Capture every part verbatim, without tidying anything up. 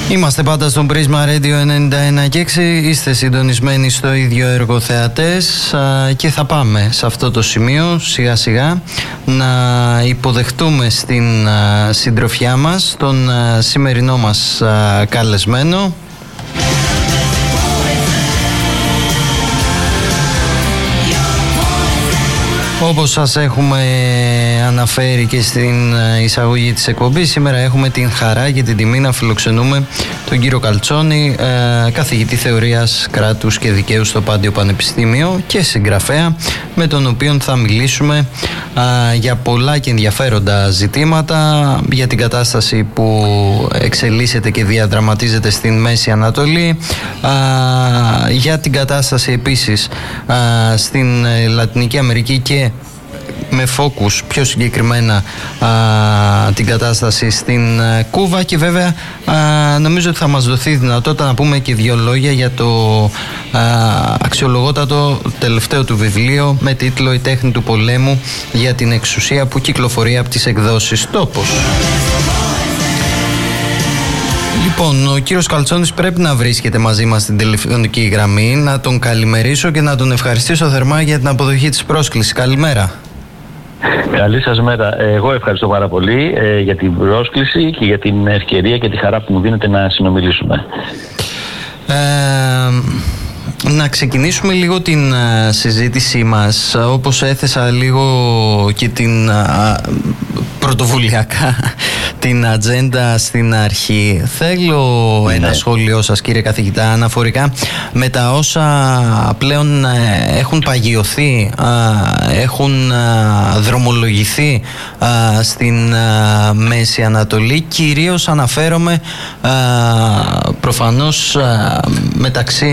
Είμαστε πάντα στον Πρίσμα Radio ενενήντα ένα και έξι. Είστε συντονισμένοι στο ίδιο έργο, θεατές, και θα πάμε σε αυτό το σημείο σιγά σιγά να υποδεχτούμε στην συντροφιά μας τον σημερινό μας καλεσμένο. Όπως σας έχουμε αναφέρει και στην εισαγωγή της εκπομπής, σήμερα έχουμε την χαρά και την τιμή να φιλοξενούμε τον κύριο Καλτσόνη, καθηγητή θεωρίας κράτους και δικαίου στο Πάντιο Πανεπιστήμιο και συγγραφέα, με τον οποίο θα μιλήσουμε για πολλά και ενδιαφέροντα ζητήματα, για την κατάσταση που εξελίσσεται και διαδραματίζεται στην Μέση Ανατολή, για την κατάσταση επίσης στην Λατινική Αμερική και με φόκους πιο συγκεκριμένα α, την κατάσταση στην α, Κούβα, και βέβαια α, νομίζω ότι θα μας δοθεί δυνατότητα να πούμε και δύο λόγια για το α, αξιολογότατο τελευταίο του βιβλίο με τίτλο «Η τέχνη του πολέμου για την εξουσία», που κυκλοφορεί από τις εκδόσεις Τόπος. Λοιπόν, ο κύριος Καλτσόνης πρέπει να βρίσκεται μαζί μας στην τηλεφωνική γραμμή. Να τον καλημερίσω και να τον ευχαριστήσω θερμά για την αποδοχή της πρόσκλησης. Καλημέρα. Καλή σας μέρα. Εγώ ευχαριστώ πάρα πολύ ε, για την πρόσκληση και για την ευκαιρία και τη χαρά που μου δίνετε να συνομιλήσουμε. Ε, να ξεκινήσουμε λίγο την α, συζήτησή μας, όπως έθεσα λίγο και την α, πρωτοβουλιακά την ατζέντα στην αρχή. Θέλω ναι. ένα σχόλιο σας, κύριε καθηγητά, αναφορικά με τα όσα πλέον έχουν παγιωθεί, έχουν δρομολογηθεί στην Μέση Ανατολή. Κυρίως αναφέρομαι προφανώς μεταξύ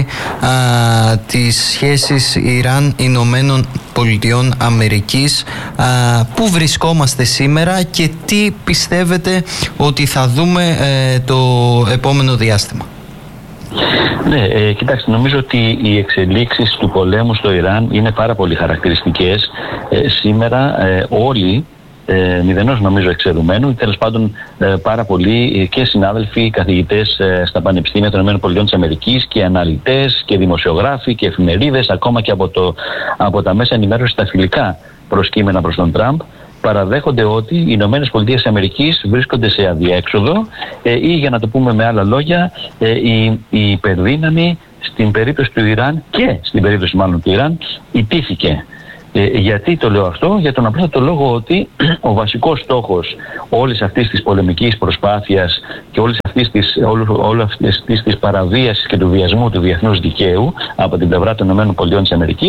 της σχέσης Ιράν-Ηνωμένων Πολιτειών Αμερικής. Πού βρισκόμαστε σήμερα και τι πιστεύετε ότι θα δούμε ε, το επόμενο διάστημα? Ναι, ε, κοιτάξτε, νομίζω ότι οι εξελίξεις του πολέμου στο Ιράν είναι πάρα πολύ χαρακτηριστικές. Ε, σήμερα ε, όλοι, ε, μηδενός νομίζω εξαιρουμένου, τέλος πάντων ε, πάρα πολλοί και συνάδελφοι, καθηγητές ε, στα πανεπιστήμια των ΗΠΑ και αναλυτές και δημοσιογράφοι και εφημερίδες, ακόμα και από, το, από τα μέσα ενημέρωσης τα φιλικά προσκύμενα προς τον Τραμπ, παραδέχονται ότι οι Ηνωμένες Πολιτείες Αμερικής βρίσκονται σε αδιέξοδο ε, ή, για να το πούμε με άλλα λόγια, ε, η, η υπερδύναμη στην περίπτωση του Ιράν και στην περίπτωση μάλλον του Ιράν ιτήθηκε. Ε, γιατί το λέω αυτό? Για τον απλούστατο λόγο ότι ο βασικός στόχος όλης αυτής της πολεμικής προσπάθειας και όλης αυτής της, όλου, όλου αυτής της παραβίασης και του βιασμού του διεθνούς δικαίου από την πλευρά των ΗΠΑ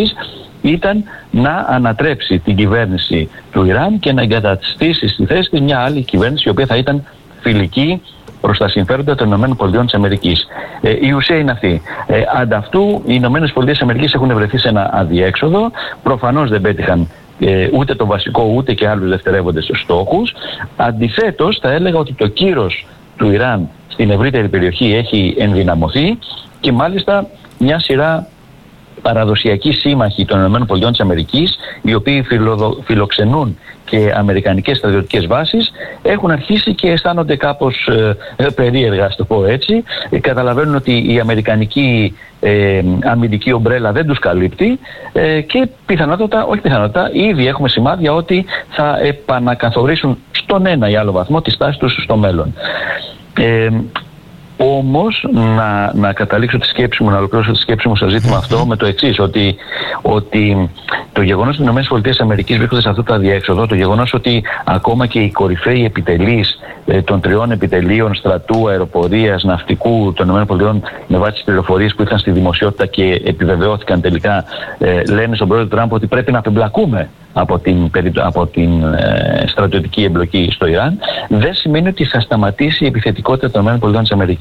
ήταν να ανατρέψει την κυβέρνηση του Ιράν και να εγκαταστήσει στη θέση της μια άλλη κυβέρνηση, η οποία θα ήταν φιλική προς τα συμφέροντα των ΗΠΑ. Ε, η ουσία είναι αυτή. Ε, ανταυτού, οι ΗΠΑ έχουν βρεθεί σε ένα αδιέξοδο. Προφανώς δεν πέτυχαν ε, ούτε το βασικό ούτε και άλλους δευτερεύοντες στόχους. Αντιθέτως, θα έλεγα ότι το κύρος του Ιράν στην ευρύτερη περιοχή έχει ενδυναμωθεί και μάλιστα μια σειρά παραδοσιακοί σύμμαχοι των ΗΠΑ, οι οποίοι φιλοδο, φιλοξενούν και αμερικανικές στρατιωτικές βάσεις, έχουν αρχίσει και αισθάνονται κάπως ε, περίεργα, ας το πω έτσι. Ε, καταλαβαίνουν ότι η αμερικανική ε, αμυντική ομπρέλα δεν τους καλύπτει ε, και πιθανότατα, όχι πιθανότατα, ήδη έχουμε σημάδια ότι θα επανακαθορίσουν στον ένα ή άλλο βαθμό τη στάση τους στο μέλλον. Ε, Όμως, να, να καταλήξω τη σκέψη μου, να ολοκληρώσω τη σκέψη μου στο ζήτημα αυτό με το εξής, ότι, ότι το γεγονός ότι οι ΗΠΑ βρίσκονται σε αυτό το αδιέξοδο, το γεγονός ότι ακόμα και οι κορυφαίοι επιτελείς ε, των τριών επιτελείων στρατού, αεροπορίας, ναυτικού των ΗΠΑ, με βάση τις πληροφορίες που ήρθαν στη δημοσιότητα και επιβεβαιώθηκαν τελικά, ε, λένε στον πρόεδρο Τραμπ ότι πρέπει να απεμπλακούμε από την, από την ε, στρατιωτική εμπλοκή στο Ιράν, δεν σημαίνει ότι θα σταματήσει η επιθετικότητα των ΗΠΑ.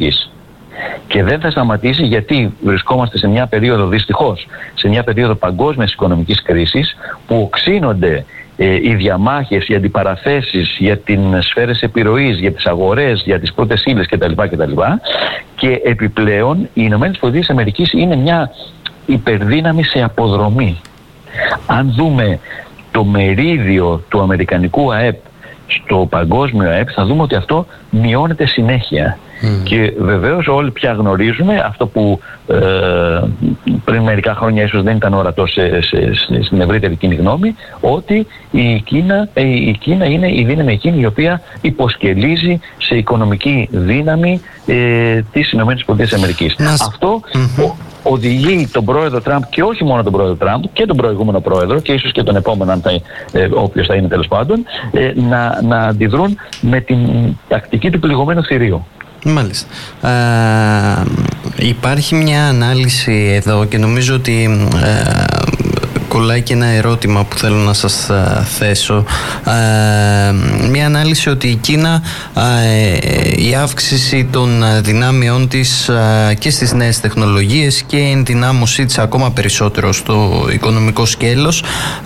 Και δεν θα σταματήσει γιατί βρισκόμαστε σε μια περίοδο, δυστυχώς, σε μια περίοδο παγκόσμιας οικονομικής κρίσης, που οξύνονται ε, οι διαμάχες, οι αντιπαραθέσεις για τις σφαίρες επιρροής, για τις αγορές, για τις πρώτες ύλες κτλ. κτλ. Και επιπλέον οι Ηνωμένες Πολιτείες Αμερικής είναι μια υπερδύναμη σε αποδρομή. Αν δούμε το μερίδιο του αμερικανικού ΑΕΠ στο παγκόσμιο ΑΕΠ, θα δούμε ότι αυτό μειώνεται συνέχεια. Mm. Και βεβαίως όλοι πια γνωρίζουμε αυτό που ε, πριν μερικά χρόνια ίσως δεν ήταν ορατό σε, σε, σε, στην ευρύτερη κοινή γνώμη, ότι η Κίνα, ε, η Κίνα είναι η δύναμη εκείνη η οποία υποσκελίζει σε οικονομική δύναμη ε, τις ΗΠΑ. Αυτό mm-hmm. οδηγεί τον πρόεδρο Τραμπ, και όχι μόνο τον πρόεδρο Τραμπ, και τον προηγούμενο πρόεδρο και ίσως και τον επόμενο, αν θα, ε, όποιος θα είναι τέλος πάντων, ε, να, να αντιδρούν με την τακτική του πληγωμένου θηρίου. Μάλιστα. Ε, υπάρχει μια ανάλυση εδώ και νομίζω ότι ε, κολλάει και ένα ερώτημα που θέλω να σας ε, θέσω. Ε, μια ανάλυση ότι η Κίνα, ε, η αύξηση των δυνάμεών της ε, και στις νέες τεχνολογίες και η ενδυνάμωσή της ακόμα περισσότερο στο οικονομικό σκέλος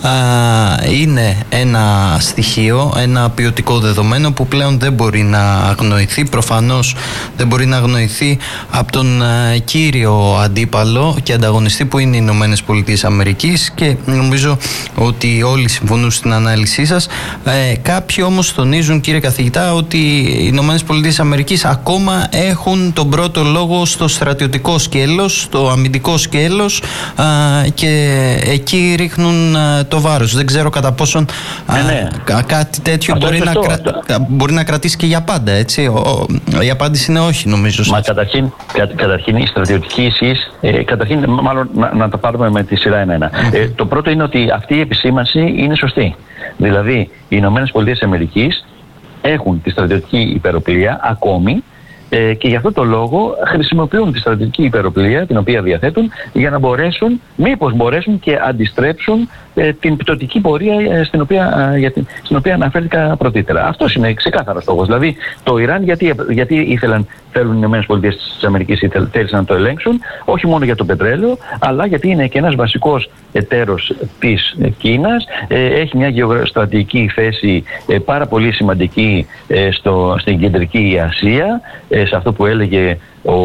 ε, είναι ένα στοιχείο, ένα ποιοτικό δεδομένο που πλέον δεν μπορεί να αγνοηθεί. Προφανώς δεν μπορεί να αγνοηθεί από τον ε, κύριο αντίπαλο και ανταγωνιστή που είναι οι Ηνωμένες Πολιτείες Αμερικής, και νομίζω ότι όλοι συμφωνούν στην ανάλυση σας. Ε, κάποιοι όμως τονίζουν, κύριε καθηγητά, ότι οι Ηνωμένες Πολιτείες Αμερικής ακόμα έχουν τον πρώτο λόγο στο στρατιωτικό σκέλος, στο αμυντικό σκέλος, α, και εκεί ρίχνουν α, το βάρος. Δεν ξέρω κατά πόσον α, ναι, ναι. κάτι τέτοιο μπορεί να, κρα... μπορεί να κρατήσει και για πάντα, έτσι. Ο, η απάντηση είναι όχι, νομίζω. Μα καταρχήν, κα, καταρχήν η στρατιωτική ισχύ, ε, καταρχήν μάλλον να, να τα πάρουμε με τη σειρά ένα-ένα. Mm. Ε, το πρώτο είναι ότι αυτή η επισήμανση είναι σωστή. Δηλαδή, οι Ηνωμένες Πολιτείες Αμερικής έχουν τη στρατιωτική υπεροπλία ακόμη, ε, και γι' αυτό το λόγο χρησιμοποιούν τη στρατιωτική υπεροπλία την οποία διαθέτουν για να μπορέσουν, μήπως μπορέσουν και αντιστρέψουν ε, την πτωτική πορεία ε, στην, οποία, ε, για την, στην οποία αναφέρθηκα πρωτήτερα. Αυτός είναι ξεκάθαρο στόχος. Δηλαδή, το Ιράν γιατί, γιατί ήθελαν, θέλουν οι Ηνωμένες Πολιτείες της Αμερικής θέλησαν να το ελέγξουν, όχι μόνο για το πετρέλαιο, αλλά γιατί είναι και ένας βασικός εταίρος της Κίνας, ε, έχει μια γεωστρατηγική θέση ε, πάρα πολύ σημαντική ε, στο, στην κεντρική Ασία, ε, σε αυτό που έλεγε ο,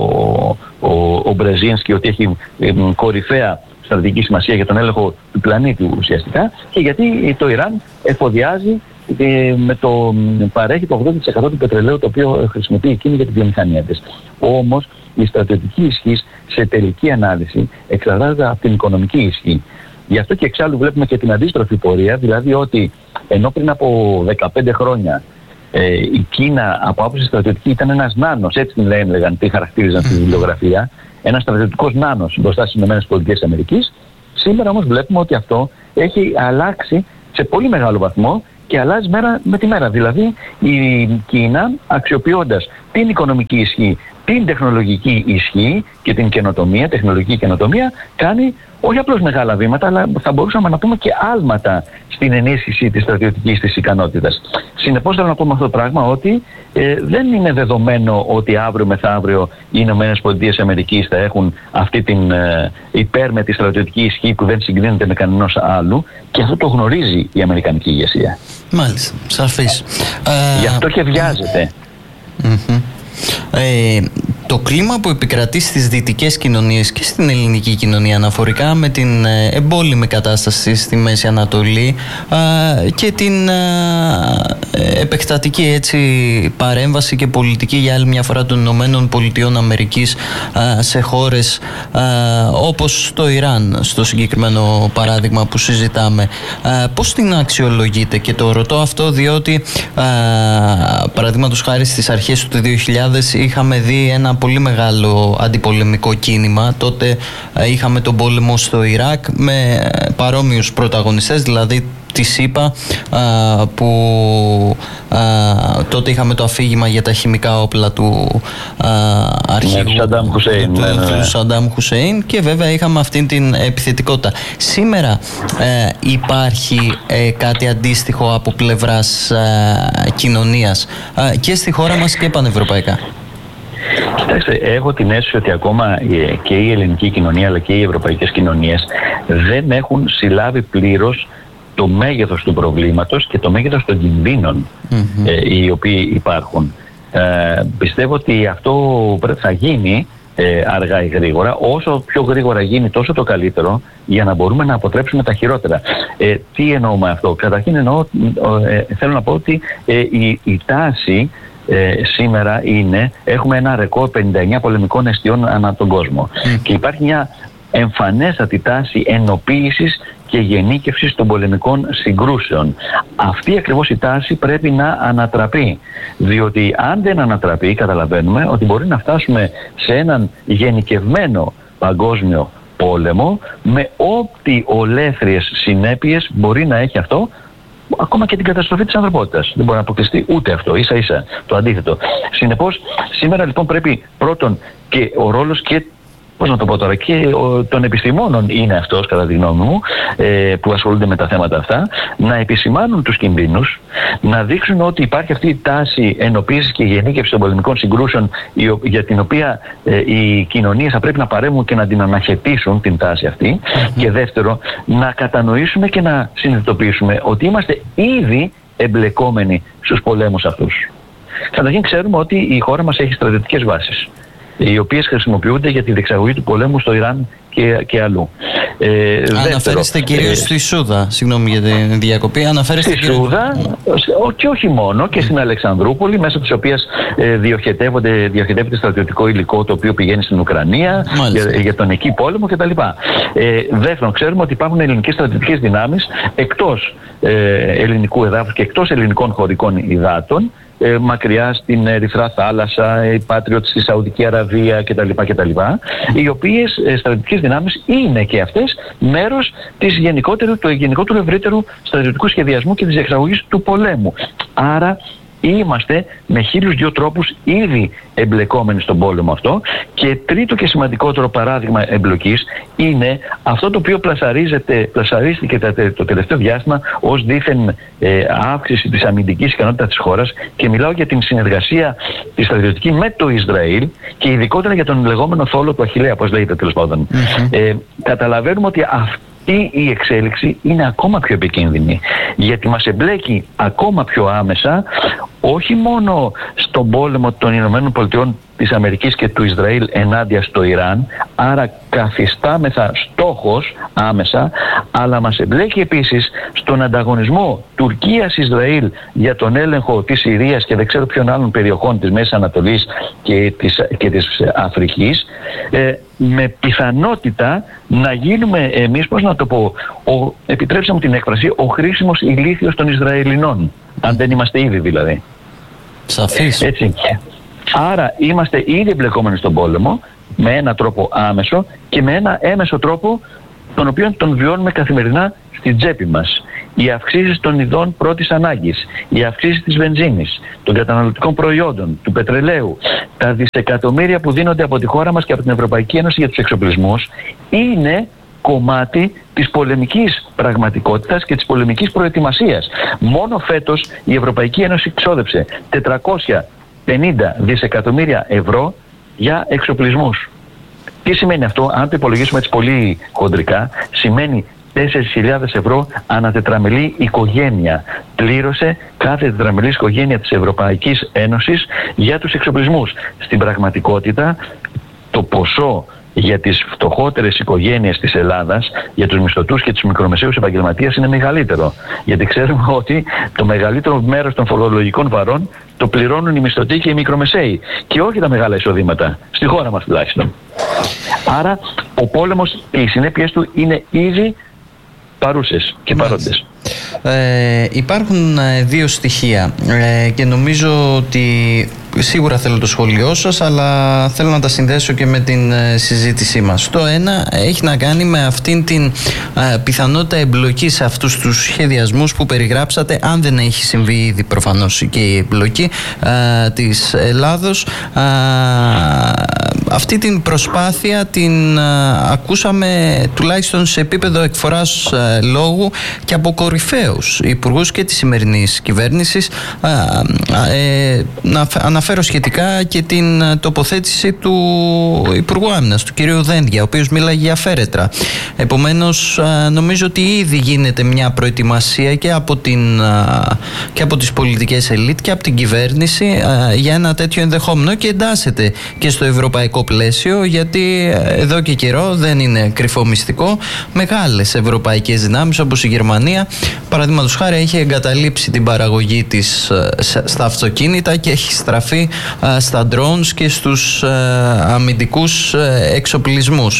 ο, ο Μπρεζίνσκι, ότι έχει ε, κορυφαία στρατηγική σημασία για τον έλεγχο του πλανήτη ουσιαστικά, και γιατί το Ιράν εφοδιάζει ε, με το παρέχει το ογδόντα τοις εκατό του πετρελαίου το οποίο χρησιμοποιεί εκείνη για την βιομηχανία της. Όμως η στρατιωτική ισχύ σε τελική ανάλυση εξαρτάται από την οικονομική ισχύ. Γι' αυτό και εξάλλου βλέπουμε και την αντίστροφη πορεία, δηλαδή ότι ενώ πριν από δεκαπέντε χρόνια ε, η Κίνα από άποψη στρατιωτική ήταν ένας νάνος, έτσι την έλεγαν, τι χαρακτήριζαν στη βιβλιογραφία, ένας στρατιωτικός νάνος μπροστά στις ΗΠΑ, σήμερα όμως βλέπουμε ότι αυτό έχει αλλάξει σε πολύ μεγάλο βαθμό και αλλάζει μέρα με τη μέρα. Δηλαδή η Κίνα, αξιοποιώντας την οικονομική ισχύ, την τεχνολογική ισχύ και την καινοτομία, τεχνολογική καινοτομία, κάνει όχι απλώς μεγάλα βήματα, αλλά θα μπορούσαμε να πούμε και άλματα στην ενίσχυση της στρατιωτικής της ικανότητας. Συνεπώς θέλω να πούμε αυτό το πράγμα, ότι ε, δεν είναι δεδομένο ότι αύριο μεθαύριο οι Ηνωμένες Πολιτείες Αμερικής θα έχουν αυτή την ε, υπέρμετη στρατιωτική ισχύ που δεν συγκρίνεται με κανένας άλλου, και αυτό το γνωρίζει η αμερικανική ηγεσία. Μάλιστα, σαφής. Γι' αυτό και βιάζεται. Mm-hmm. Ε, το κλίμα που επικρατεί στις δυτικές κοινωνίες και στην ελληνική κοινωνία αναφορικά με την εμπόλεμη κατάσταση στη Μέση Ανατολή ε, και την ε, επεκτατική έτσι, παρέμβαση και πολιτική για άλλη μια φορά των Ηνωμένων Πολιτειών Αμερικής ε, σε χώρες ε, όπως το Ιράν, στο συγκεκριμένο παράδειγμα που συζητάμε, ε, πώς την αξιολογείτε? Και το ρωτώ αυτό διότι ε, παραδείγματος χάρη στις αρχές του δύο χιλιάδες είχαμε δει ένα πολύ μεγάλο αντιπολεμικό κίνημα. Τότε ε, είχαμε τον πόλεμο στο Ιράκ με παρόμοιους πρωταγωνιστές, δηλαδή τη ΣΥΠΑ, που α, τότε είχαμε το αφήγημα για τα χημικά όπλα του α, αρχηγού του Σαντάμ Χουσέιν, του, ναι, ναι, ναι. του Σαντάμ Χουσέιν, και βέβαια είχαμε αυτή την επιθετικότητα. Σήμερα ε, υπάρχει ε, κάτι αντίστοιχο από πλευράς ε, κοινωνίας ε, και στη χώρα μας και πανευρωπαϊκά? Κοιτάξτε, έχω την αίσθηση ότι ακόμα και η ελληνική κοινωνία αλλά και οι ευρωπαϊκές κοινωνίες δεν έχουν συλλάβει πλήρως το μέγεθος του προβλήματος και το μέγεθος των κινδύνων mm-hmm. ε, οι οποίοι υπάρχουν. Ε, πιστεύω ότι αυτό θα γίνει ε, αργά ή γρήγορα. Όσο πιο γρήγορα γίνει, τόσο το καλύτερο, για να μπορούμε να αποτρέψουμε τα χειρότερα. Ε, τι εννοώ με αυτό? Καταρχήν εννοώ, ε, θέλω να πω ότι ε, η, η τάση ε, σήμερα είναι, έχουμε ένα ρεκόρ πενήντα εννέα πολεμικών εστιών ανά τον κόσμο. Mm. Και υπάρχει μια εμφανέστατη τάση ενοποίησης και γενίκευσης των πολεμικών συγκρούσεων. Αυτή ακριβώς η τάση πρέπει να ανατραπεί. Διότι αν δεν ανατραπεί, καταλαβαίνουμε ότι μπορεί να φτάσουμε σε έναν γενικευμένο παγκόσμιο πόλεμο, με ό,τι ολέθριες συνέπειες μπορεί να έχει αυτό, ακόμα και την καταστροφή της ανθρωπότητας. Δεν μπορεί να αποκλειστεί ούτε αυτό, ίσα ίσα το αντίθετο. Συνεπώς, σήμερα λοιπόν πρέπει πρώτον και ο ρόλος και, πώς να το πω τώρα, και των επιστημόνων είναι αυτός, κατά τη γνώμη μου, ε, που ασχολούνται με τα θέματα αυτά, να επισημάνουν τους κινδύνους, να δείξουν ότι υπάρχει αυτή η τάση ενοποίησης και γενίκευσης των πολεμικών συγκρούσεων, για την οποία ε, οι κοινωνίες θα πρέπει να παρέμβουν και να την αναχαιτήσουν την τάση αυτή. Mm-hmm. Και δεύτερο, να κατανοήσουμε και να συνειδητοποιήσουμε ότι είμαστε ήδη εμπλεκόμενοι στους πολέμους αυτούς. Καταρχήν ξέρουμε ότι η χώρα μας έχει στρατιωτικές βάσεις, οι οποίες χρησιμοποιούνται για τη διεξαγωγή του πολέμου στο Ιράν και, και αλλού. Ε, Αναφέρεστε κυρίως ε, στη Σούδα, συγγνώμη για την διακοπή. Αναφέρεστε στη κυρίως... Σούδα και όχι μόνο, και στην Αλεξανδρούπολη, μέσα της οποίας ε, διοχετεύεται στρατιωτικό υλικό το οποίο πηγαίνει στην Ουκρανία για, για τον εκεί πόλεμο κτλ. Ε, δεύτερον, ξέρουμε ότι υπάρχουν ελληνικές στρατιωτικές δυνάμεις εκτός ε, ελληνικού εδάφους και εκτός ελληνικών χωρικών υδάτων, Ε, μακριά στην Ερυθρά Θάλασσα, οι Patriots στη Σαουδική Αραβία κτλ. κτλ οι οποίες ε, στρατιωτικές δυνάμεις είναι και αυτές μέρος της γενικότερου, του γενικότερου ευρύτερου στρατιωτικού σχεδιασμού και της εξαγωγής του πολέμου. Άρα είμαστε με χίλιους δυο τρόπους ήδη εμπλεκόμενοι στον πόλεμο αυτό. Και τρίτο και σημαντικότερο παράδειγμα εμπλοκής είναι αυτό το οποίο πλασαρίζεται, πλασαρίστηκε το τελευταίο διάστημα ως δήθεν ε, αύξηση της αμυντικής ικανότητας της χώρας, και μιλάω για την συνεργασία τη στρατιωτική με το Ισραήλ και ειδικότερα για τον λεγόμενο θόλο του Αχιλλέα, όπως λέγεται τέλος πάντων. Mm-hmm. Ε, καταλαβαίνουμε ότι αυτή η εξέλιξη είναι ακόμα πιο επικίνδυνη, γιατί μας εμπλέκει ακόμα πιο άμεσα, όχι μόνο στον πόλεμο των Ηνωμένων Πολιτειών της Αμερικής και του Ισραήλ ενάντια στο Ιράν, άρα καθιστάμεθα στόχος άμεσα, αλλά μας εμπλέκει επίσης στον ανταγωνισμό Τουρκίας-Ισραήλ για τον έλεγχο της Συρίας και δεν ξέρω ποιων άλλων περιοχών της Μέσης Ανατολής και της, και της Αφρικής, ε, με πιθανότητα να γίνουμε εμείς, πώς να το πω, ο, επιτρέψτε μου την έκφραση, ο χρήσιμος ηλίθιος των Ισραηλινών, αν δεν είμαστε ήδη δηλαδή. Σαφής. Έτσι. Άρα είμαστε ήδη εμπλεκόμενοι στον πόλεμο με ένα τρόπο άμεσο και με ένα έμεσο τρόπο, τον οποίο τον βιώνουμε καθημερινά στην τσέπη μας. Οι αυξήσεις των ειδών πρώτης ανάγκης, οι αυξήσεις της βενζίνης, των καταναλωτικών προϊόντων, του πετρελαίου, τα δισεκατομμύρια που δίνονται από τη χώρα μας και από την Ευρωπαϊκή Ένωση για τους εξοπλισμούς, είναι κομμάτι της πολεμικής πραγματικότητας και της πολεμικής προετοιμασίας. Μόνο φέτος η Ευρωπαϊκή Ένωση ξόδεψε τετρακόσια πενήντα δισεκατομμύρια ευρώ για εξοπλισμούς. Τι σημαίνει αυτό? Αν το υπολογίσουμε έτσι πολύ χοντρικά, σημαίνει τέσσερις χιλιάδες ευρώ ανά τετραμελή οικογένεια. Πλήρωσε κάθε τετραμελής οικογένεια της Ευρωπαϊκής Ένωσης για τους εξοπλισμούς. Στην πραγματικότητα το ποσό για τις φτωχότερες οικογένειες της Ελλάδας, για τους μισθωτούς και τους μικρομεσαίους επαγγελματίες, είναι μεγαλύτερο. Γιατί ξέρουμε ότι το μεγαλύτερο μέρος των φορολογικών βαρών το πληρώνουν οι μισθωτοί και οι μικρομεσαίοι, και όχι τα μεγάλα εισοδήματα, στη χώρα μας τουλάχιστον. Άρα ο πόλεμος και οι συνέπειες του είναι ήδη παρούσες και παρόντες. Ε, υπάρχουν ε, δύο στοιχεία ε, και νομίζω ότι σίγουρα θέλω το σχόλιο σας, αλλά θέλω να τα συνδέσω και με την ε, συζήτησή μας. Το ένα έχει να κάνει με αυτήν την ε, πιθανότητα εμπλοκή σε αυτούς τους σχεδιασμούς που περιγράψατε, αν δεν έχει συμβεί ήδη προφανώς και η εμπλοκή ε, της Ελλάδος. Ε, αυτή την προσπάθεια την ε, ακούσαμε τουλάχιστον σε επίπεδο εκφοράς ε, λόγου και από κορυφαίους υπουργούς και της σημερινής κυβέρνησης. Ε, ε, να αναφέρω σχετικά και την τοποθέτηση του Υπουργού Άμυνας, του κυρίου Δένδια, ο οποίος μίλαγε για φέρετρα. Επομένως, ε, νομίζω ότι ήδη γίνεται μια προετοιμασία και από, την, ε, και από τις πολιτικές ελίτ και από την κυβέρνηση ε, για ένα τέτοιο ενδεχόμενο, και εντάσσεται και στο ευρωπαϊκό πλαίσιο, γιατί εδώ και καιρό, δεν είναι κρυφό μυστικό, μεγάλες ευρωπαϊκές δυνάμεις όπως η Γερμανία, παραδείγματος χάρη, έχει εγκαταλείψει την παραγωγή της στα αυτοκίνητα και έχει στραφεί στα drones και στους αμυντικούς εξοπλισμούς.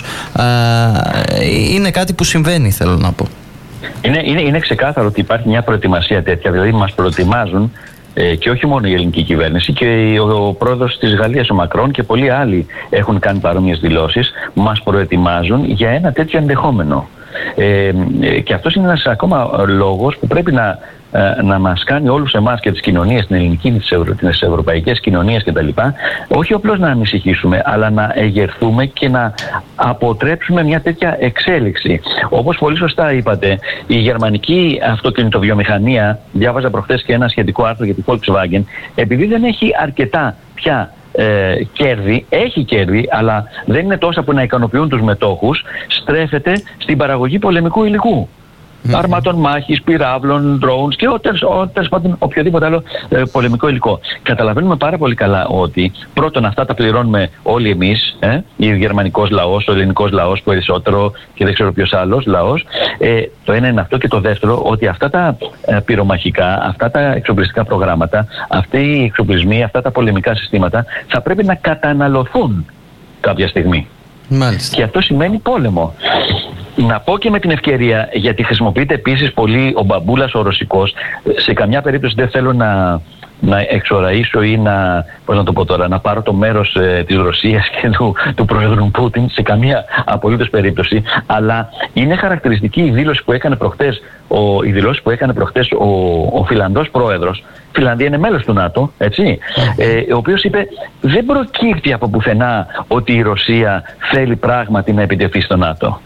Είναι κάτι που συμβαίνει, θέλω να πω. Είναι, είναι, είναι ξεκάθαρο ότι υπάρχει μια προετοιμασία τέτοια, δηλαδή μας προετοιμάζουν ε, και όχι μόνο η ελληνική κυβέρνηση, και ο, ο πρόεδρος της Γαλλίας, ο Μακρόν, και πολλοί άλλοι έχουν κάνει παρόμοιες δηλώσεις, μας προετοιμάζουν για ένα τέτοιο ενδεχόμενο. Ε, και αυτός είναι ένας ακόμα λόγος που πρέπει να, να μας κάνει όλους εμάς και τις κοινωνίες, την ελληνική, τις, ευρω, τις ευρωπαϊκές κοινωνίες κτλ., όχι απλώς να ανησυχήσουμε, αλλά να εγερθούμε και να αποτρέψουμε μια τέτοια εξέλιξη. Όπως πολύ σωστά είπατε, η γερμανική αυτοκινητοβιομηχανία, διάβαζα προχθές και ένα σχετικό άρθρο για τη Volkswagen, επειδή δεν έχει αρκετά πια Ε, κέρδη, έχει κέρδη, αλλά δεν είναι τόσα που να ικανοποιούν τους μετόχους, στρέφεται στην παραγωγή πολεμικού υλικού. Mm-hmm. Αρμάτων μάχης, πυράβλων, drones και τέλος πάντων οποιοδήποτε άλλο ε, πολεμικό υλικό. Καταλαβαίνουμε πάρα πολύ καλά ότι πρώτον αυτά τα πληρώνουμε όλοι εμείς, ε, ο γερμανικός λαός, ο ελληνικός λαός περισσότερο και δεν ξέρω ποιος άλλος λαός. Ε, το ένα είναι αυτό, και το δεύτερο ότι αυτά τα ε, πυρομαχικά, αυτά τα εξοπλιστικά προγράμματα, αυτοί οι εξοπλισμοί, αυτά τα πολεμικά συστήματα θα πρέπει να καταναλωθούν κάποια στιγμή. Μάλιστα. Και αυτό σημαίνει πόλεμο. Να πω και με την ευκαιρία, γιατί χρησιμοποιείται επίσης πολύ ο μπαμπούλας ο ρωσικός, σε καμιά περίπτωση δεν θέλω να, να εξοραίσω ή να, πώς να το πω τώρα, να πάρω το μέρος ε, της Ρωσίας και του, του πρόεδρου Πούτιν, σε καμία απολύτως περίπτωση, αλλά είναι χαρακτηριστική η δήλωση που έκανε προχτές ο, η δηλώση που έκανε προχτές ο, ο Φιλανδός πρόεδρος. Φιλανδία είναι μέλος του ΝΑΤΟ, έτσι, ε, ο οποίος είπε δεν προκύπτει από πουθενά ότι η Ρωσία θέλει πράγματι να επιτεθεί στο ΝΑΤΟ.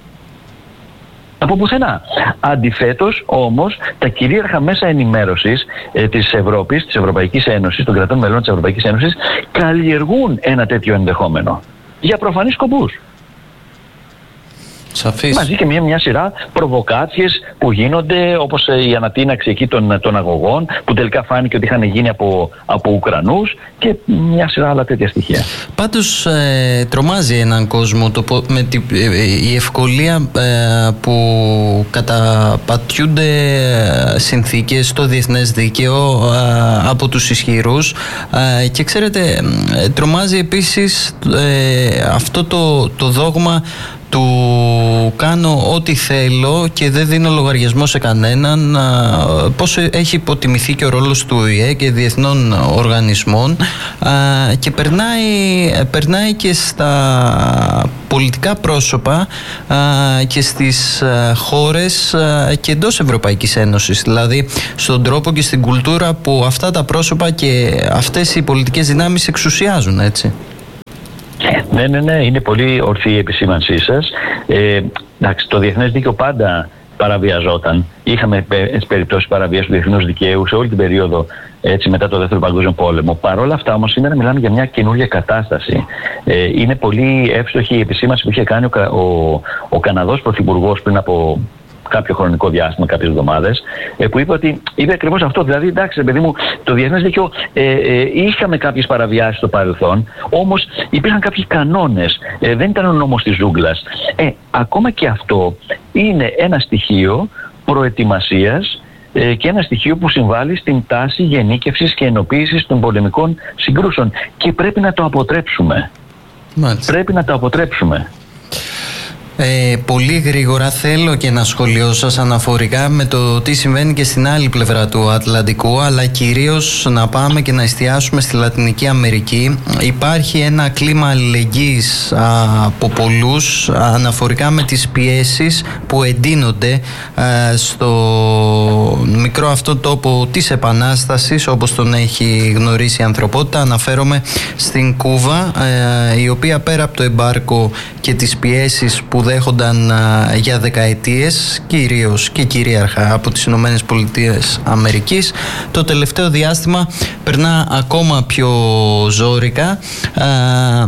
Από πουθενά. Αντιθέτως όμως τα κυρίαρχα μέσα ενημέρωσης ε, της Ευρώπης, της Ευρωπαϊκής Ένωσης, των κρατών μελών της Ευρωπαϊκής Ένωσης, καλλιεργούν ένα τέτοιο ενδεχόμενο για προφανείς σκοπούς. Σαφής. Μαζί και μια, μια σειρά προβοκάτσιες που γίνονται, όπως η ανατείναξη εκεί των, των αγωγών, που τελικά φάνηκε ότι είχαν γίνει από, από Ουκρανούς, και μια σειρά άλλα τέτοια στοιχεία. Πάντως ε, τρομάζει έναν κόσμο το, με τη, ε, η ευκολία ε, που καταπατιούνται συνθήκες στο διεθνές δίκαιο ε, από τους ισχυρούς, ε, και ξέρετε ε, τρομάζει επίσης ε, αυτό το, το δόγμα του κάνω ό,τι θέλω και δεν δίνω λογαριασμό σε κανέναν, πόσο έχει υποτιμηθεί και ο ρόλος του Ο Η Ε και διεθνών οργανισμών, και περνάει, περνάει και στα πολιτικά πρόσωπα και στις χώρες και εντός Ευρωπαϊκής Ένωσης, δηλαδή στον τρόπο και στην κουλτούρα που αυτά τα πρόσωπα και αυτές οι πολιτικές δυνάμεις εξουσιάζουν, έτσι. Ναι, ναι, ναι, είναι πολύ ορθή η επισήμανσή σας. Ε, εντάξει, το διεθνές δίκαιο πάντα παραβιαζόταν. Είχαμε περιπτώσεις παραβίασης του διεθνούς δικαίου σε όλη την περίοδο, έτσι, μετά το Δεύτερο Παγκόσμιο Πόλεμο. Παρ' όλα αυτά όμως σήμερα μιλάμε για μια καινούργια κατάσταση. Ε, είναι πολύ εύστοχη η επισήμανση που είχε κάνει ο, ο, ο Καναδός Πρωθυπουργός πριν από κάποιο χρονικό διάστημα, κάποιες εβδομάδες, που είπε ότι είπε ακριβώς αυτό. Δηλαδή, εντάξει, παιδί μου, το διεθνές δίκαιο ε, ε, είχαμε κάποιες παραβιάσεις στο παρελθόν, όμως υπήρχαν κάποιοι κανόνες. Ε, δεν ήταν ο νόμος της ζούγκλας. Ε, ακόμα και αυτό είναι ένα στοιχείο προετοιμασίας ε, και ένα στοιχείο που συμβάλλει στην τάση γενίκευσης και ενοποίησης των πολεμικών συγκρούσεων. Και πρέπει να το αποτρέψουμε. Μάλιστα. Πρέπει να το αποτρέψουμε. Ε, πολύ γρήγορα θέλω και ένα σχολείο σας αναφορικά με το τι συμβαίνει και στην άλλη πλευρά του Ατλαντικού, αλλά κυρίως να πάμε και να εστιάσουμε στη Λατινική Αμερική. Υπάρχει ένα κλίμα αλληλεγγύης από πολλούς αναφορικά με τις πιέσεις που εντείνονται α, στο μικρό αυτό τόπο της Επανάστασης, όπως τον έχει γνωρίσει η ανθρωπότητα. Αναφέρομαι στην Κούβα, α, η οποία πέρα από το εμπάρκο και τις πιέσεις που δέχονταν α, για δεκαετίες, κυρίως και κυρίαρχα από τις Ηνωμένες Πολιτείες Αμερικής, το τελευταίο διάστημα περνά ακόμα πιο ζόρικα. Α,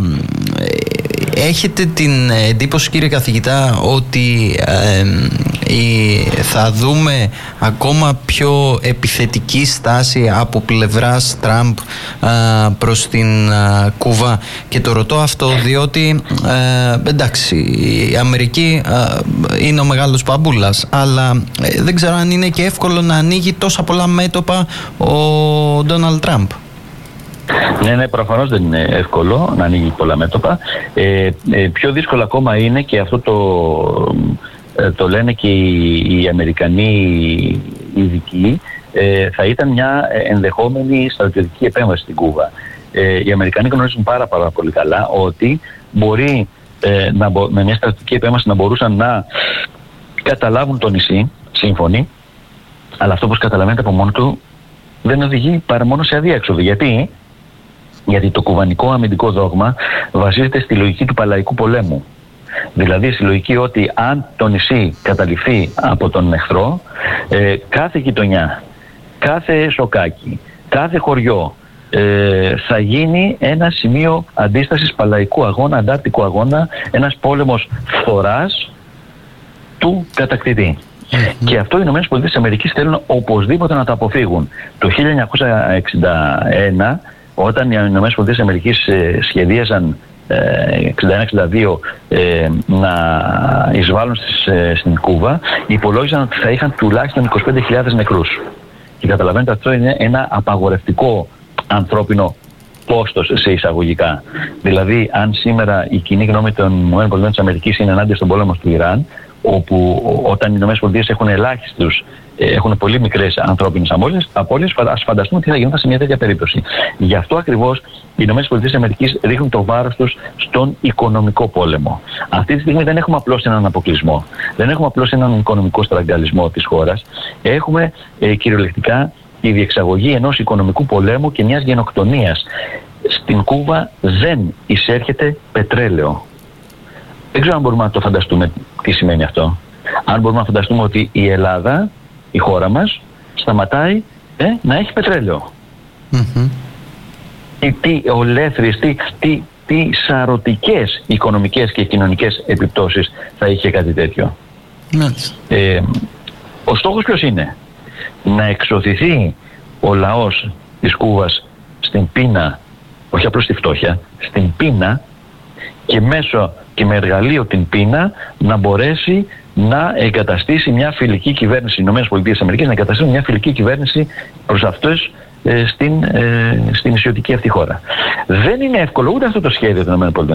έχετε την εντύπωση, κύριε καθηγητά, ότι ε, θα δούμε ακόμα πιο επιθετική στάση από πλευράς Τραμπ προς την Κούβα? Και το ρωτώ αυτό διότι ε, εντάξει, η Αμερική ε, είναι ο μεγάλος παμπούλας, αλλά ε, δεν ξέρω αν είναι και εύκολο να ανοίγει τόσα πολλά μέτωπα ο Ντόναλντ Τραμπ. Ναι, ναι, προφανώς δεν είναι εύκολο να ανοίγει πολλά μέτωπα. Ε, ε, πιο δύσκολο ακόμα είναι, και αυτό το, ε, το λένε και οι, οι Αμερικανοί ειδικοί, ε, θα ήταν μια ενδεχόμενη στρατιωτική επέμβαση στην Κούβα. Ε, οι Αμερικανοί γνωρίζουν πάρα, πάρα πολύ καλά ότι μπορεί ε, να, με μια στρατιωτική επέμβαση να μπορούσαν να καταλάβουν το νησί, σύμφωνοι, αλλά αυτό, όπως καταλαβαίνετε από μόνο του, δεν οδηγεί παρά μόνο σε αδιέξοδο. Γιατί? Γιατί το κουβανικό αμυντικό δόγμα βασίζεται στη λογική του παλαϊκού πολέμου. Δηλαδή στη λογική ότι αν το νησί καταληφθεί από τον εχθρό, ε, κάθε γειτονιά, κάθε σοκάκι, κάθε χωριό ε, θα γίνει ένα σημείο αντίστασης παλαϊκού αγώνα, αντάρτικου αγώνα, ένας πόλεμος φθοράς του κατακτητή. Mm-hmm. Και αυτό οι ΗΠΑ θέλουν οπωσδήποτε να το αποφύγουν. Το χίλια εννιακόσια εξήντα ένα, όταν οι ΗΠΑ σχεδίαζαν εξήντα ένα εξήντα δύο ε, να εισβάλλουν στις, ε, στην Κούβα, υπολόγιζαν ότι θα είχαν τουλάχιστον είκοσι πέντε χιλιάδες νεκρούς. Και καταλαβαίνετε, αυτό είναι ένα απαγορευτικό ανθρώπινο κόστος σε εισαγωγικά. Δηλαδή, αν σήμερα η κοινή γνώμη των ΗΠΑ είναι ενάντια στον πόλεμο του Ιράν, όπου όταν οι ΗΠΑ έχουν ελάχιστους, έχουν πολύ μικρές ανθρώπινες απώλειες, ας φανταστούμε τι θα γινόταν σε μια τέτοια περίπτωση. Γι' αυτό ακριβώς οι ΗΠΑ ρίχνουν το βάρος τους στον οικονομικό πόλεμο. Αυτή τη στιγμή δεν έχουμε απλώς έναν αποκλεισμό, δεν έχουμε απλώς έναν οικονομικό στραγγαλισμό της χώρας. Έχουμε ε, κυριολεκτικά η διεξαγωγή ενός οικονομικού πολέμου και μιας γενοκτονίας. Στην Κούβα δεν εισέρχεται πετρέλαιο. Δεν ξέρω αν μπορούμε να το φανταστούμε τι σημαίνει αυτό. Αν μπορούμε να φανταστούμε ότι η Ελλάδα, η χώρα μας, σταματάει ε, να έχει πετρέλαιο. Mm-hmm. Τι, τι ολέθριες, τι, τι, τι σαρωτικές οικονομικές και κοινωνικές επιπτώσεις θα είχε κάτι τέτοιο. Mm-hmm. Ε, ο στόχος ποιος είναι? Να εξωθηθεί ο λαός της Κούβας στην πείνα, όχι απλώς στη φτώχεια, στην πείνα, και μέσω και με εργαλείο την πείνα να μπορέσει να εγκαταστήσει μια φιλική κυβέρνηση, οι ΗΠΑ να εγκαταστήσουν μια φιλική κυβέρνηση προς αυτές ε, στην, ε, στην νησιωτική αυτή χώρα. Δεν είναι εύκολο ούτε αυτό το σχέδιο των ΗΠΑ.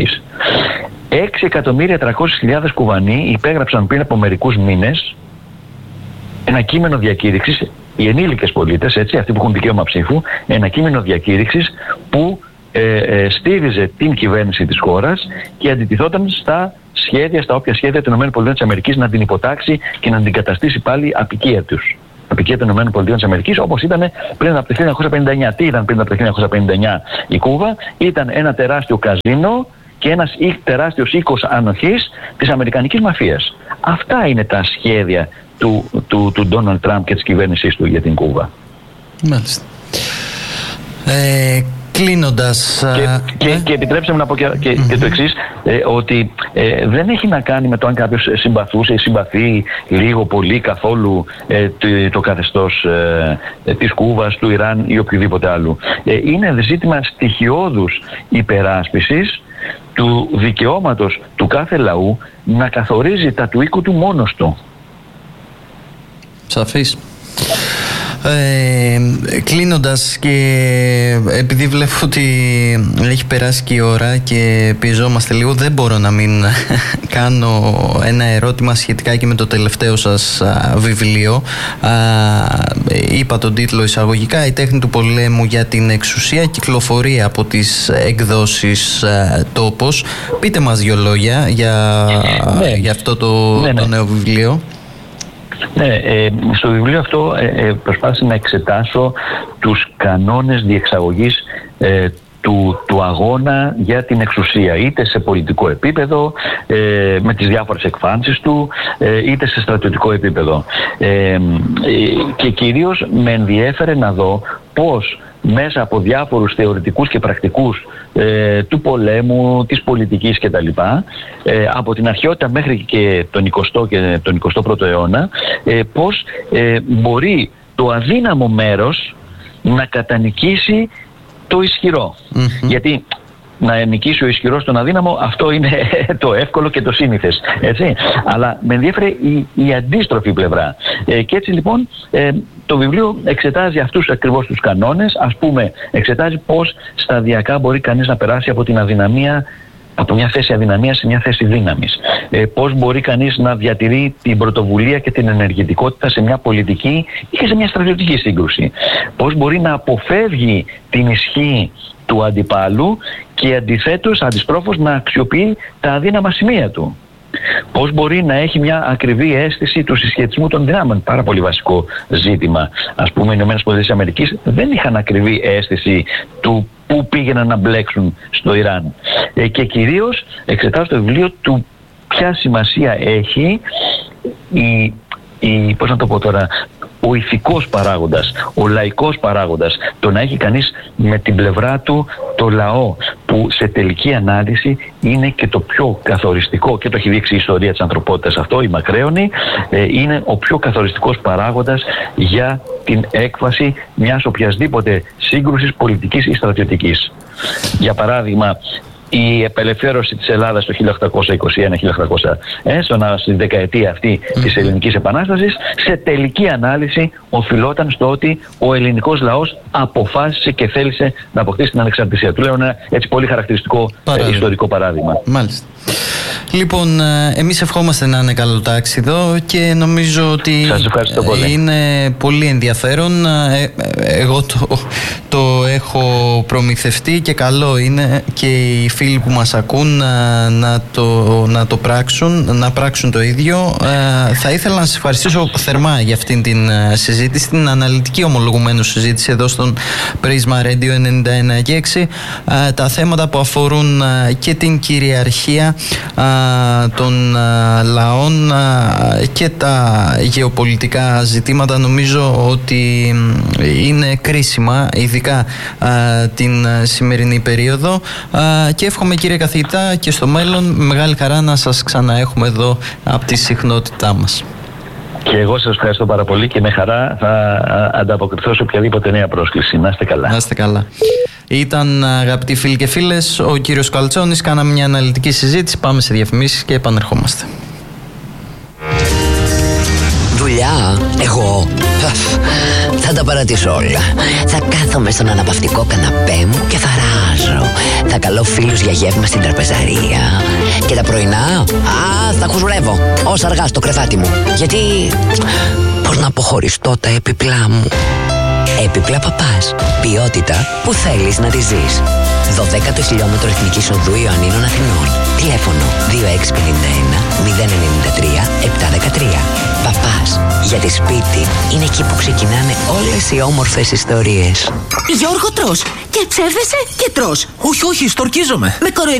έξι εκατομμύρια τριακόσιες χιλιάδες Κουβανοί υπέγραψαν πριν από μερικούς μήνες ένα κείμενο διακήρυξης, οι ενήλικες πολίτες, έτσι, αυτοί που έχουν δικαίωμα ψήφου, ένα κείμενο διακήρυξης που ε, ε, στήριζε την κυβέρνηση της χώρας και αντιτιθόταν στα σχέδια, στα όποια σχέδια των ΗΠΑ να την υποτάξει και να την καταστήσει πάλι απικία τους. Απικία των ΗΠΑ, όπως ήταν πριν από το χίλια εννιακόσια πενήντα εννιά. Τι ήταν πριν από το χίλια εννιακόσια πενήντα εννιά η Κούβα? Ήταν ένα τεράστιο καζίνο και ένας τεράστιος οίκος ανοχής της αμερικανικής μαφίας. Αυτά είναι τα σχέδια του, του, του Ντόναλντ Τραμπ και της κυβέρνησής του για την Κούβα. Μάλιστα. Ε, κλείνοντας... Και, και, ε? και επιτρέψτε μου να πω και, και, mm-hmm. και το εξής, ε, ότι ε, δεν έχει να κάνει με το αν κάποιος συμπαθούσε ή συμπαθεί λίγο, πολύ, καθόλου ε, το, το καθεστώς ε, της Κούβας, του Ιράν ή οποιοδήποτε άλλου. Ε, είναι ζήτημα στοιχειώδους υπεράσπισης του δικαιώματος του κάθε λαού να καθορίζει τα του οίκου του μόνος του. Σαφής. Ε, κλείνοντας, και επειδή βλέπω ότι έχει περάσει και η ώρα και πιεζόμαστε λίγο, δεν μπορώ να μην κάνω ένα ερώτημα σχετικά και με το τελευταίο σας α, βιβλίο. Α, είπα τον τίτλο εισαγωγικά, «Η τέχνη του πολέμου για την εξουσία», κυκλοφορεί από τις εκδόσεις α, Τόπος. Πείτε μας δύο λόγια για, ναι. για αυτό το, ναι, ναι. το νέο βιβλίο. Ναι, ε, στο βιβλίο αυτό ε, προσπάθησα να εξετάσω τους κανόνες διεξαγωγής ε, του, του του αγώνα για την εξουσία, είτε σε πολιτικό επίπεδο, ε, με τις διάφορες εκφάνσεις του, ε, είτε σε στρατιωτικό επίπεδο. Ε, ε, και κυρίως με ενδιέφερε να δω πώς μέσα από διάφορους θεωρητικούς και πρακτικούς ε, του πολέμου, της πολιτικής κτλ. Ε, από την αρχαιότητα μέχρι και τον εικοστό και τον εικοστό πρώτο αιώνα, ε, πώς ε, μπορεί το αδύναμο μέρος να κατανικήσει το ισχυρό. Mm-hmm. Γιατί να νικήσει ο ισχυρός τον αδύναμο, αυτό είναι το εύκολο και το σύνηθες, έτσι. Αλλά με ενδιαφέρει η, η αντίστροφη πλευρά. Ε, και έτσι λοιπόν ε, το βιβλίο εξετάζει αυτούς ακριβώς τους κανόνες, ας πούμε εξετάζει πώς σταδιακά μπορεί κανείς να περάσει από την αδυναμία, από μια θέση αδυναμίας σε μια θέση δύναμης. Ε, πώς μπορεί κανείς να διατηρεί την πρωτοβουλία και την ενεργητικότητα σε μια πολιτική ή και σε μια στρατιωτική σύγκρουση. Πώς μπορεί να αποφεύγει την ισχύ του αντιπάλου και αντιθέτως, αντιστρόφως, να αξιοποιεί τα αδύναμα σημεία του. Πώς μπορεί να έχει μια ακριβή αίσθηση του συσχετισμού των δυνάμεων. Πάρα πολύ βασικό ζήτημα. Ας πούμε, οι ΗΠΑ δεν είχαν ακριβή αίσθηση του πού πήγαιναν να μπλέξουν στο Ιράν. Ε, και κυρίως εξετάζω το βιβλίο του ποια σημασία έχει η, η, πώς να το πω τώρα, ο ηθικός παράγοντας, ο λαϊκός παράγοντας, το να έχει κανείς με την πλευρά του το λαό, που σε τελική ανάλυση είναι και το πιο καθοριστικό, και το έχει δείξει η ιστορία της ανθρωπότητας αυτό, η μακραίωνη, ε, είναι ο πιο καθοριστικός παράγοντας για την έκβαση μιας οποιασδήποτε σύγκρουσης πολιτικής ή στρατιωτικής. Για παράδειγμα, η απελευθέρωση της Ελλάδας το χίλια οκτακόσια είκοσι ένα χίλια οκτακόσια, ε, στη δεκαετία αυτή mm. της Ελληνικής Επανάστασης, σε τελική ανάλυση οφειλόταν στο ότι ο ελληνικός λαός αποφάσισε και θέλησε να αποκτήσει την ανεξαρτησία του. Λέω ένα έτσι πολύ χαρακτηριστικό ε, ιστορικό παράδειγμα. Μάλιστα. Λοιπόν, εμείς ευχόμαστε να είναι καλό τάξιδο και νομίζω ότι πολύ. είναι πολύ ενδιαφέρον. Εγώ το, το έχω προμηθευτεί και καλό είναι και οι φίλοι που μας ακούν να, να, το, να το πράξουν, να πράξουν το ίδιο. Θα ήθελα να σας ευχαριστήσω θερμά για αυτήν την συζήτηση, την αναλυτική ομολογουμένως συζήτηση εδώ στον Prisma Radio ενενήντα ένα και έξι. Τα θέματα που αφορούν και την κυριαρχία των λαών και τα γεωπολιτικά ζητήματα νομίζω ότι είναι κρίσιμα, ειδικά την σημερινή περίοδο, και εύχομαι, κύριε καθηγητά, και στο μέλλον με μεγάλη χαρά να σας ξαναέχουμε εδώ από τη συχνότητά μας. Και εγώ σας ευχαριστώ πάρα πολύ και με χαρά θα ανταποκριθώ σε οποιαδήποτε νέα πρόσκληση. Να είστε καλά. Να είστε καλά. Ήταν, αγαπητοί φίλοι και φίλες, ο κύριος Καλτσόνης. Κάναμε μια αναλυτική συζήτηση. Πάμε σε διαφημίσεις και επανερχόμαστε. Δουλειά, εγώ θα τα παρατήσω όλα. Θα κάθομαι στον αναπαυτικό καναπέ μου και θα ράζω. Θα καλώ φίλους για γεύμα στην τραπεζαρία. Και τα πρωινά, α, θα χουσουρεύω όσα αργά στο κρεβάτι μου. Γιατί, πώς να αποχωριστώ τα έπιπλά μου. Έπιπλα Παπάς. Ποιότητα που θέλεις να τη ζεις. δωδέκατο χιλιόμετρο Εθνικής Οδού Ιωαννίνων Αθηνών. Τηλέφωνο δύο έξι πέντε ένα μηδέν εννιά τρία επτά ένα τρία. Παπάς. Γιατί σπίτι είναι εκεί που ξεκινάνε όλες οι όμορφες ιστορίες. Γιώργο, τρως. Και ψεύδεσαι και τρως. Όχι, όχι, στορκίζομαι. Με κοροϊδεύεις.